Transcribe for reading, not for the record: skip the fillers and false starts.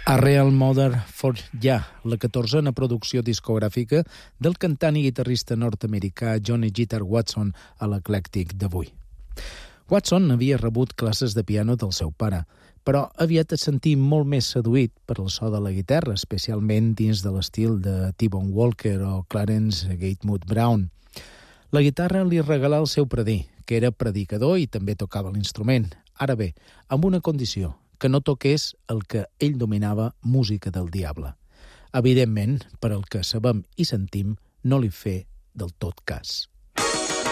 A Real Mother for Ya, la 14a producció discogràfica del cantant i guitarrista nord-americà Johnny Guitar Watson a l'Eclèctic d'avui. Watson havia rebut classes de piano del seu pare, però aviat es sentia molt més seduït per el so de la guitarra, especialment dins de l'estil de T-Bone Walker o Clarence Gatewood Brown. La guitarra li regalà el seu predí, que era predicador i també tocava l'instrument. Ara bé, amb una condició, que no toqués el que ell dominava música del diable. Evidentment, per al que sabem i sentim, no li fer del tot cas.